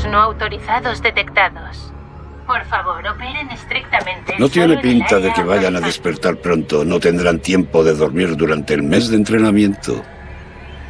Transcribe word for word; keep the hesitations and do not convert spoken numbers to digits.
no autorizados detectados. Por favor, operen estrictamente. No tiene solo en el pinta de área que vayan a autorizada. despertar pronto. No tendrán tiempo de dormir durante el mes de entrenamiento.